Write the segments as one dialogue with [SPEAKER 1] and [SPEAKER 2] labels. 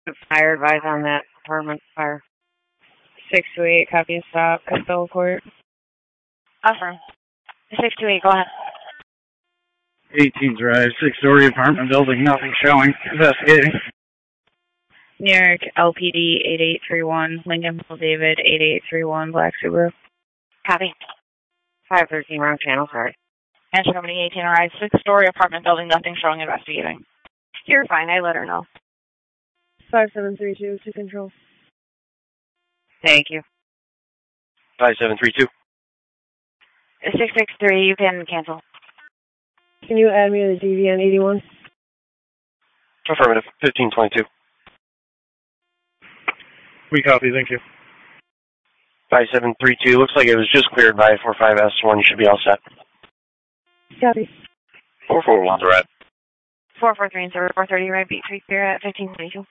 [SPEAKER 1] Fire advice on that apartment fire. 628, copy of stop, Costello Court.
[SPEAKER 2] Affirm. 628, go ahead.
[SPEAKER 3] 18 Drive, 6-story apartment building, nothing showing. Investigating.
[SPEAKER 1] New York, LPD 8831, Lincoln Hill David 8831, Black Subaru.
[SPEAKER 2] Copy.
[SPEAKER 1] 513, wrong channel, sorry.
[SPEAKER 2] Answer company 18 arrives, 6-story apartment building, nothing showing, investigating.
[SPEAKER 1] You're fine, I let her know. 5732 to control. Thank you.
[SPEAKER 4] 5732.
[SPEAKER 2] 663, you can cancel.
[SPEAKER 1] Can you add me to the DVN 81?
[SPEAKER 4] Affirmative. 1522.
[SPEAKER 3] We copy, thank you.
[SPEAKER 4] 5732. Looks like it was just cleared by 45S1. You should be all set.
[SPEAKER 1] Copy.
[SPEAKER 4] 441's right.
[SPEAKER 2] 443 and 430, right? B3 clear at 1522.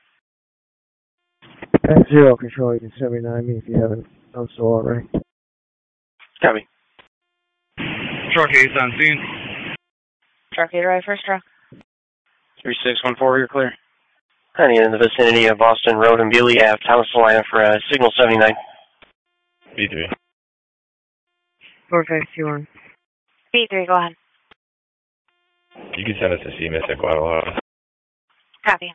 [SPEAKER 5] At 0 control, you can 79 me if you haven't done so already.
[SPEAKER 4] Copy.
[SPEAKER 3] Truck Ace on scene.
[SPEAKER 2] Truck 8 arrive, first truck.
[SPEAKER 4] 3614, you're clear. Honey, in the vicinity of Boston Road and Bealey Ave, Thomas Salina for signal 79.
[SPEAKER 6] B3.
[SPEAKER 1] 4521.
[SPEAKER 2] B3, go ahead.
[SPEAKER 6] You can send us a CMS at Guadalajara.
[SPEAKER 2] Copy.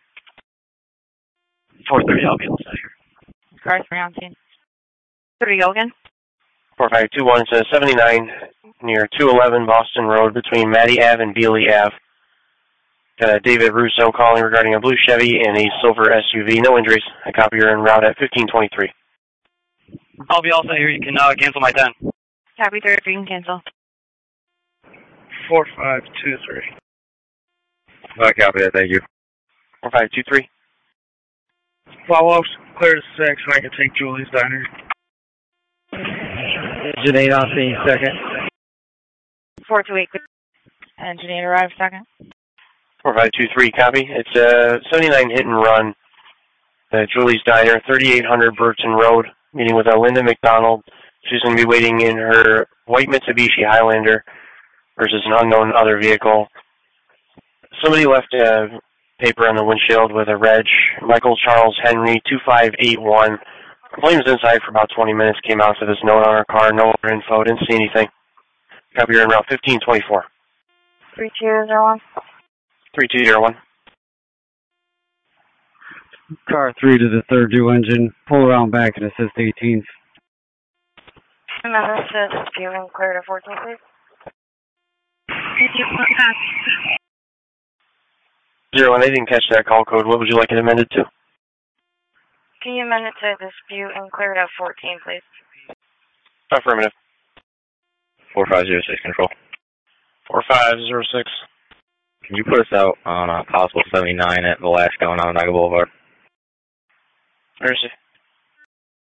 [SPEAKER 4] 430, I'll be all set here.
[SPEAKER 2] Car 3 on scene. 3, go again.
[SPEAKER 4] 4521, it's 79 near 211 Boston Road between Mattie Ave and Bealey Ave. David Russo calling regarding a blue Chevy and a silver SUV. No injuries. I copy you're en route at 1523.
[SPEAKER 7] I'll be all set here. You can cancel my 10.
[SPEAKER 2] Copy 3, you can cancel.
[SPEAKER 3] 4523.
[SPEAKER 6] I copy that, thank you.
[SPEAKER 4] 4523.
[SPEAKER 3] Follow-ups, clear to 6, and I can take Julie's Diner.
[SPEAKER 5] Engine 8 on scene, second.
[SPEAKER 2] 428, engine 8 arrive, second.
[SPEAKER 4] 4523, copy. It's a 79 hit and run. Julie's Diner, 3800 Burton Road, meeting with Linda McDonald. She's going to be waiting in her white Mitsubishi Highlander versus an unknown other vehicle. Somebody left a paper on the windshield with a reg, Michael Charles Henry, 2581. Claims inside for about 20 minutes, came out to this note on her car, no other info, didn't see anything. Copy you're en route 1524.
[SPEAKER 2] 3201.
[SPEAKER 4] 3201.
[SPEAKER 5] Car 3 to the third due engine. Pull around back and assist 18th.
[SPEAKER 2] Remember to viewing clear to 14, please.
[SPEAKER 4] 01, I didn't catch that call code. What would you like it amended to?
[SPEAKER 2] Can you amend it to dispute and clear to 14, please?
[SPEAKER 4] Affirmative.
[SPEAKER 6] 4506 control.
[SPEAKER 4] 4506.
[SPEAKER 6] Can you put us out on possible 79 at Velasco on Onondaga Boulevard?
[SPEAKER 4] Where is it?